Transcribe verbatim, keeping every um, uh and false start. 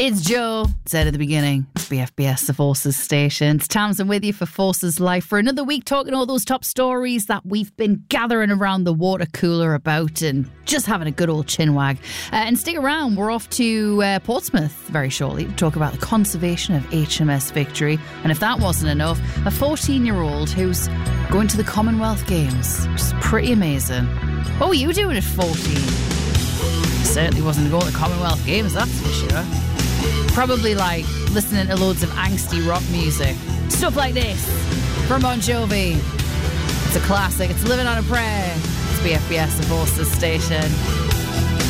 It's Joe, said at the beginning. It's B F B S, the Forces station. It's Tamsin with you for Forces Life for another week, talking all those top stories that we've been gathering around the water cooler about and just having a good old chinwag. Uh, and stick around, we're off to uh, Portsmouth very shortly to talk about the conservation of H M S Victory. And if that wasn't enough, a fourteen-year-old who's going to the Commonwealth Games, which is pretty amazing. What were you doing at fourteen? Certainly wasn't going to the Commonwealth Games, that's for sure. Probably like listening to loads of angsty rock music. Stuff like this from Bon Jovi. It's a classic. It's Living on a Prayer. It's B F B S, the Forces station.